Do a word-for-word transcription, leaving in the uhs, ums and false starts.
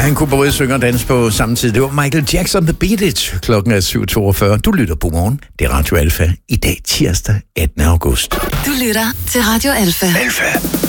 han kunne både synge og danse på samme tid. Det var Michael Jackson, The Beat It. Klokken er syv toogfyrre. Du lytter på morgen. Det er Radio Alfa. I dag tirsdag attende august. Du lytter til Radio Alfa. Alfa.